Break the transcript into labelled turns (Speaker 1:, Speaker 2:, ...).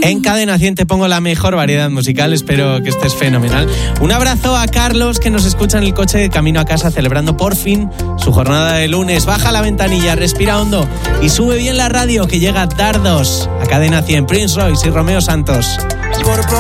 Speaker 1: En Cadena 100 te pongo la mejor variedad musical, espero que estés fenomenal. Un abrazo a Carlos, que nos escucha en el coche de camino a casa celebrando por fin su jornada de lunes. Baja la ventanilla, respira hondo y sube bien la radio, que llega Dardos a Cadena 100. Prince Royce y Romeo Santos.